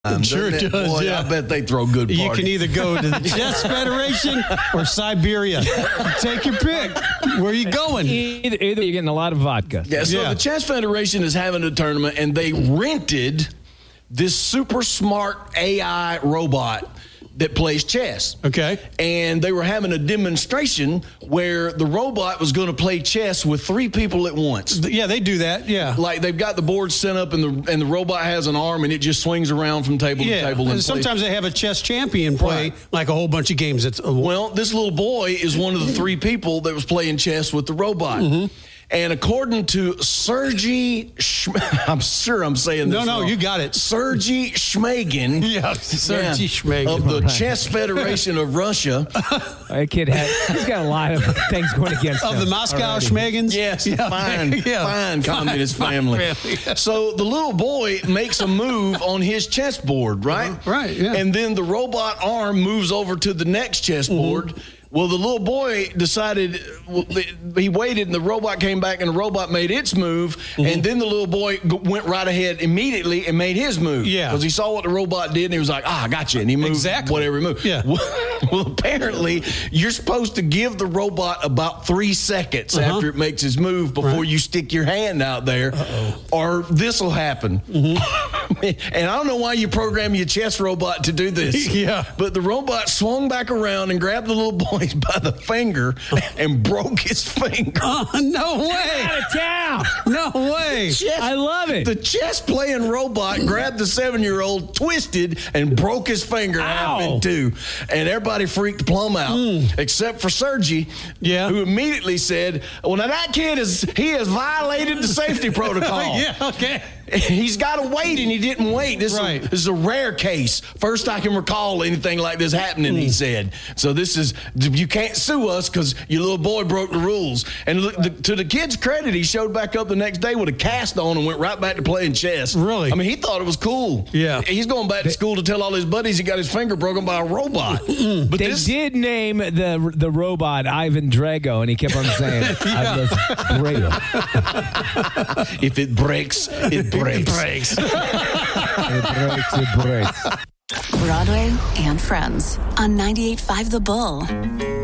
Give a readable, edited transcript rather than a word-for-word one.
Sure does, Boy, yeah. I bet they throw good parties. You can either go to the Chess Federation or Siberia. Take your pick. Where are you going? Either you're getting a lot of vodka. Yeah, so the Chess Federation is having a tournament, and they rented this super smart AI robot that plays chess. Okay. And they were having a demonstration where the robot was going to play chess with 3 people at once. Yeah, they do that. Yeah. Like they've got the board set up, and the robot has an arm, and it just swings around from table to table. And sometimes they have a chess champion play like a whole bunch of games. Well, this little boy is one of the 3 people that was playing chess with the robot. Mm-hmm. And according to Sergey, I'm sure I'm saying this wrong. No, you got it. Sergey Shmagin. Yeah, Sergey Shmagin. Of the Chess Federation of Russia. That kid he's got a lot of things going against him. Of the Moscow Shmagins? Yes, fine communist family. So the little boy makes a move on his chessboard, right? Right, yeah. And then the robot arm moves over to the next chessboard. Mm-hmm. Well, the little boy decided, he waited, and the robot came back, and the robot made its move, and then the little boy went right ahead immediately and made his move. Yeah. Because he saw what the robot did, and he was like, I got you. And he moved whatever he moved. Yeah. Well, apparently, you're supposed to give the robot about 3 seconds after it makes its move before you stick your hand out there, or this will happen. And I don't know why you program your chess robot to do this. Yeah. But the robot swung back around and grabbed the little boy by the finger and broke his finger. No way. Out of town. No way. I love it. The chess playing robot grabbed the 7-year-old, twisted, and broke his finger half in 2. And everybody freaked plumb out, except for Sergey, who immediately said, well, now that kid has violated the safety protocol. Yeah, okay. He's got to wait, and he didn't wait. This is a rare case. First I can recall anything like this happening, he said. So you can't sue us because your little boy broke the rules. And to the kid's credit, he showed back up the next day with a cast on and went right back to playing chess. Really? I mean, he thought it was cool. Yeah. He's going back to school to tell all his buddies he got his finger broken by a robot. But they did name the robot Ivan Drago, and he kept on saying, if it breaks, it breaks. It breaks. Broadway and Friends on 98.5 The Bull.